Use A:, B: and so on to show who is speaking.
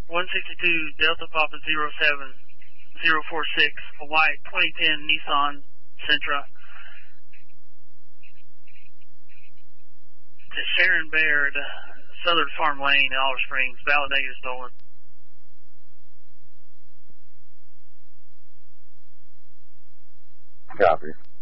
A: 162 Delta Papa 07046, a white 2010 Nissan Sentra. To Sharon Baird, Southern Farm Lane in Olive Springs, validated stolen.
B: Copy.